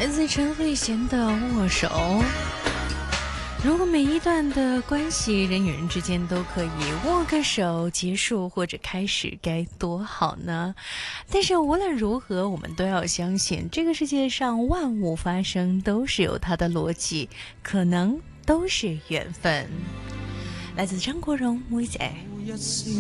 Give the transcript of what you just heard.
来自陈慧娴的握手。如果每一段的关系，人与人之间都可以握个手结束或者开始，该多好呢？但是无论如何，我们都要相信，这个世界上万物发生都是有它的逻辑，可能都是缘分。来自张国荣，微姐。